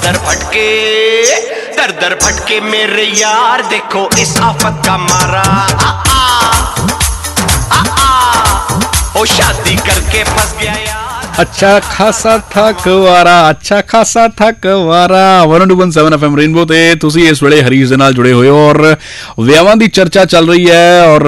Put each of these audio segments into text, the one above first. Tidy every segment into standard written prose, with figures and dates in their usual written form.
दर भटके दर दर भटके मेरे यार, देखो इस आफत का मारा ओ शादी करके फंस गया यार। अच्छा खासा था कुवारा, अच्छा खासा था कुवारा। 102.7 FM रेनबो ते तुसी इस वेले हरीश दे नाल जुड़े होए हो और विआहां दी चर्चा चल रही है। और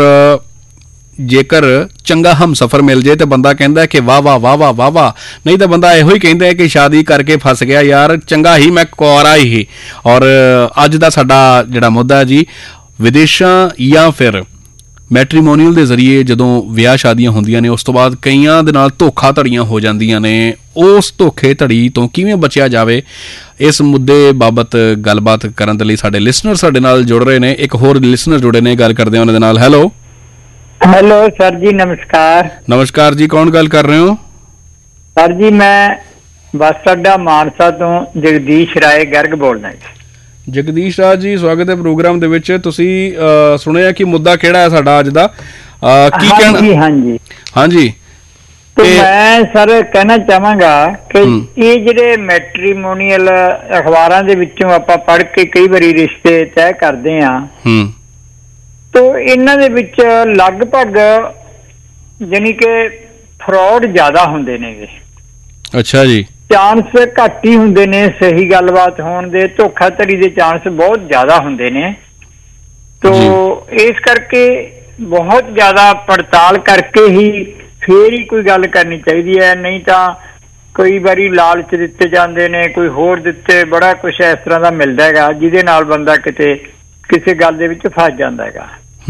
जेकर चंगा हम सफर मिल जाए तो बंदा कहता है कि वाह वाह वाह वाह वाह वाह, नहीं तो बंदा यो ही कहता है कि शादी करके फस गया यार, चंगा ही मैं कुआरा ही। और अज दा साडा जिहड़ा मुद्दा है जी, विदेशां या फिर मैट्रीमोनीअल के जरिए जदों विआह शादियां होंदियां ने उस तो बाद कईयां दे नाल धोखाधड़ियां हो जांदियां ने, उस धोखे धड़ी तो किवें बचिया जावे, इस मुद्दे बाबत गलबात करन दे लई साडे लिसनर साडे नाल जुड़ रहे ने। एक होर लिसनर जुड़े ने, गल करदे हां उहनां दे नाल। हैलो हेलो सर जी, नमस्कार। नमस्कार जी, कौन गल कर रहे हो? सर जी मैं बस अड्डा मानसा तो जगदीश राय गर्ग बोलना जी। जगदीश राज जी, स्वागत है प्रोग्राम दे विच। तुसी सुनिया कि मुद्दा किहड़ा है साडा अज दा, की कहना? जी हाँ जी हाँ जी। तो मैं सर कहना चाहांगा कि ये जिहड़े मैट्रीमोनीअल अखबारां दे विचों आपां पढ़ के कई बारी रिश्ते तय करदे आ, तो इन्हां दे विच लगभग यानी कि फ्रॉड ज्यादा हुंदे ने। अच्छा जी। चांस घट ही हुंदे ने सही गलबात होण दे, धोखाधड़ी दे चांस बहुत ज्यादा हुंदे ने। तो इस करके बहुत ज्यादा पड़ताल करके ही फिर ही कोई गल करनी चाहिदी है, नहीं तां कई बारी लालच दित्ते जांदे ने, कोई होर दित्ते, बड़ा कुछ इस तरह दा मिलदा हैगा जिहदे नाल बंदा किते किसी गल दे विच फस जांदा हैगा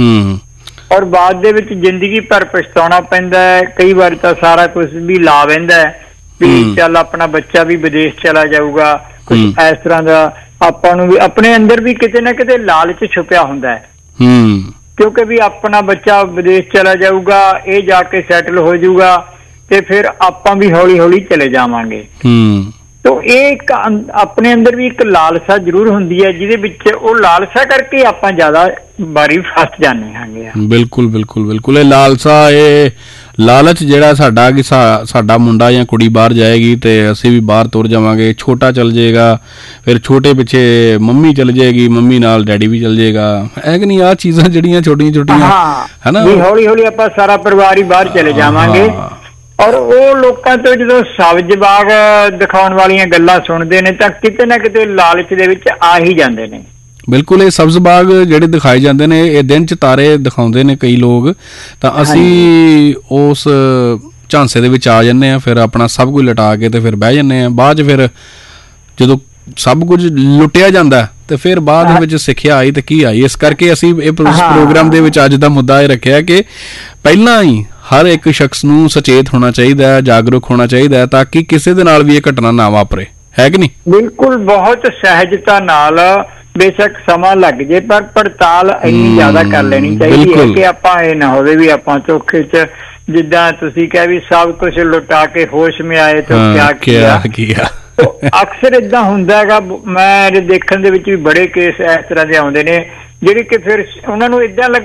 और बाद दे विच जिंदगी भर पछताउणा पैंदा है। कई बार तां सारा कुछ भी ला वैंदा है भी चल अपना बच्चा भी विदेश चला जाऊगा, कुछ इस तरह दा आपां नूं भी अपने अंदर भी किते ना किते लालच छुपिया हुंदा है, क्योंकि भी अपना बच्चा विदेश चला जाऊगा, ये जाके सैटल हो जाऊगा ते फिर आपां भी हौली हौली चले जावांगे। तो एक अपने अंदर भी एक लालसा जरूर हुंदी है जिहदे विच ओ लालसा करके आपां ज्यादा बारी फस जाने हांगे। बिल्कुल बिल्कुल बिल्कुल, ये लालसा, ये लालच जिहड़ा साडा कि साडा मुंडा या कुड़ी बाहर जाएगी ते असीं भी बाहर तुर जावांगे, छोटा चल जाएगा, फिर छोटे पिछे मम्मी चल जाएगी, मम्मी नाल डैडी भी चल जाएगा, है कि नहीं? आ चीज़ां जिहड़ियां छोटियां छोटियां है ना, हौली हौली आपां सारा परिवार ही बाहर चले जावांगे। और वो लोगों तो जो सब्ज बाग दिखाने वाली गल्लां सुनते हैं तो किते ना किते लालच दे विच आ ही जाते हैं। बिल्कुल, ये सब्ज बाग जिहड़े दिखाए जाते हैं, ये दिन च तारे दिखाउंदे ने कई लोग, तो असीं उस झांसे दे विच आ जन्ने आ, फिर अपना सब कुछ लटा के ते फिर बह जन्ने आ। बाद च फिर जदों सब कुछ लुटिया जांदा ते फिर बाद विच सिक्ख्या आई ते की आई। इस करके असीं इस प्रोग्राम दे विच अज दा मुद्दा ये रखिया कि पहलां ही हर एक शख्स नूं सचेत होना चाहिए, जागरूक होना चाहिए, ताकि किसी दे नाल भी ये घटना ना वापरे, है कि नहीं? बिल्कुल, बहुत सहजता नाल बेशक समा लग जाए पर पड़ताल इन्नी ज्यादा कर लेनी चाहिए है कि आपां ये ना होवे भी आपां धोखे च जिद्दां तुसीं कह भी सब कुछ लुटा के होश में आए तो क्या किया। तो अक्सर इदां हुंदा हैगा, मैं देखण दे विच भी बड़े केस इस तरह दे आउंदे ने जिहड़े कि फिर उन्हां नूं इदां